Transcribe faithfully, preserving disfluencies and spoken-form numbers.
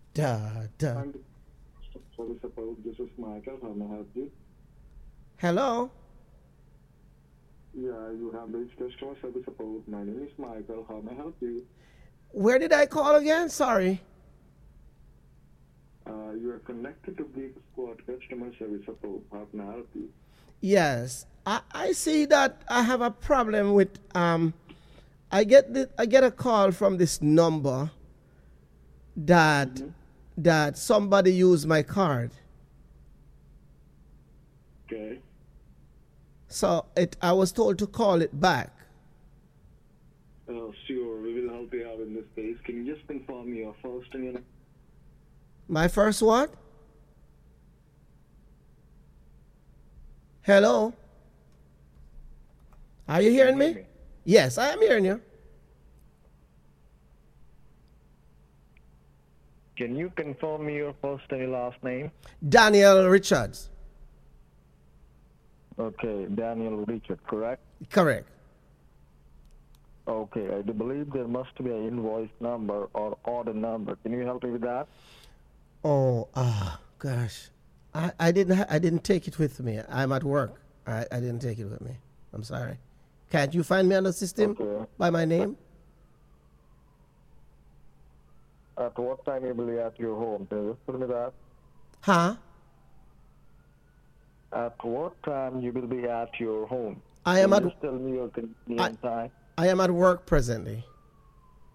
Da, da. And sorry, suppose this is Michael. How may I help you? Hello? Yeah, you have reached customer service support. My name is Michael. How may I help you? Where did I call again? Sorry. Uh, you are connected to Geek Squad customer service support. How may I help you? Yes. I, I see that I have a problem with um I get the, I get a call from this number that Mm-hmm. that somebody used my card. Okay. So it I was told to call it back. Uh, sure, we will help you out in this case. Can you just confirm your first and your name? My first what? Hello? Are you Can you hearing hear me? me? Yes, I am hearing you. Can you confirm me your first and your last name? Daniel Richards. Okay, Daniel Richard, correct? Correct. Okay, I do believe there must be an invoice number or order number. Can you help me with that? Oh, ah, gosh. I, I didn't ha- I didn't take it with me. I'm at work. I, I didn't take it with me. I'm sorry. Can't you find me on the system Okay. by my name? At what time you will be at your home? Can you just tell me that? Huh? At what time you will be at your home? I am Can at you just tell me your I, convenient time? I am at work presently.